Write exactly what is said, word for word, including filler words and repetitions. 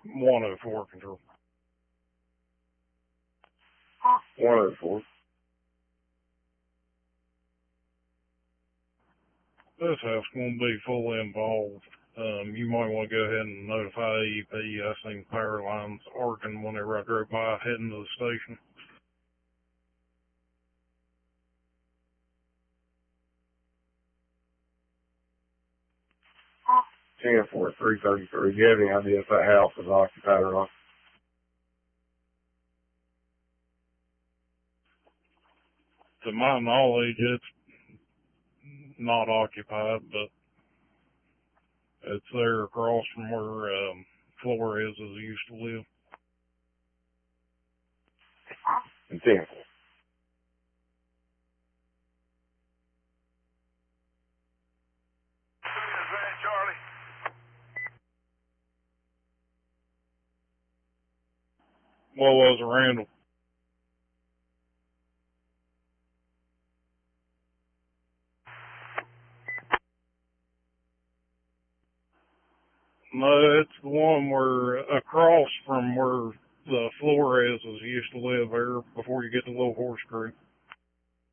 one oh four control. one oh four. This house going to be fully involved. Um, you might want to go ahead and notify A E P. I seen power lines arcing whenever I drove by heading to the station. ten four three thirty-three. Do you have any idea if that house is occupied or not? To my knowledge, it's not occupied, but it's there across from where um, Flores used to live. And ten four. What was it, Randall? No, it's the one where across from where the Flores used to live there before you get to Little Horse Creek.